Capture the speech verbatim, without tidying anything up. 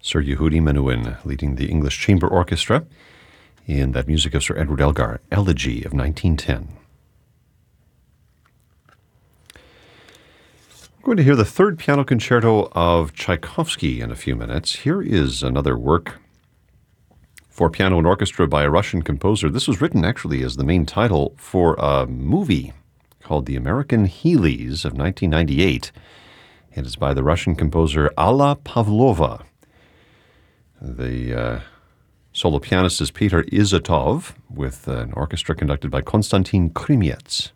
Sir Yehudi Menuhin leading the English Chamber Orchestra in that music of Sir Edward Elgar, Elegy of nineteen ten. We're going to hear the third piano concerto of Tchaikovsky in a few minutes. Here is another work for piano and orchestra by a Russian composer. This was written actually as the main title for a movie called The American Healey's of nineteen ninety-eight. It is by the Russian composer Alla Pavlova. The uh, solo pianist is Peter Izotov, with an orchestra conducted by Konstantin Krymets.